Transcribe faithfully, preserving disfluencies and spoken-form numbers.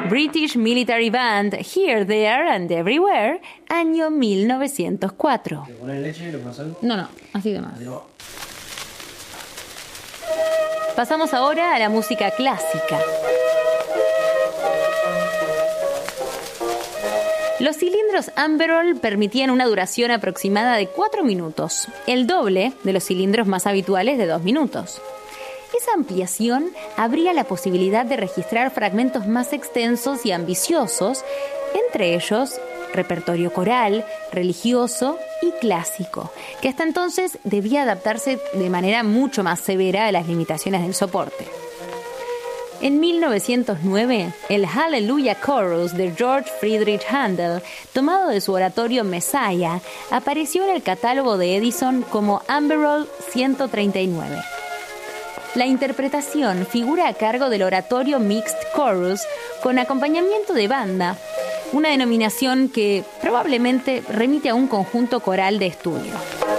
British Military Band, Here, There and Everywhere, año mil novecientos cuatro. ¿Le pones leche y le pones sal? No, no, así de más. Adiós. Pasamos ahora a la música clásica. Los cilindros Amberol permitían una duración aproximada de cuatro minutos, el doble de los cilindros más habituales de dos minutos. Esa ampliación abría la posibilidad de registrar fragmentos más extensos y ambiciosos, entre ellos repertorio coral, religioso y clásico, que hasta entonces debía adaptarse de manera mucho más severa a las limitaciones del soporte. En mil novecientos nueve, el Hallelujah Chorus de George Friedrich Handel, tomado de su oratorio Messiah, apareció en el catálogo de Edison como Amberol ciento treinta y nueve. La interpretación figura a cargo del oratorio Mixed Chorus con acompañamiento de banda, una denominación que probablemente remite a un conjunto coral de estudio.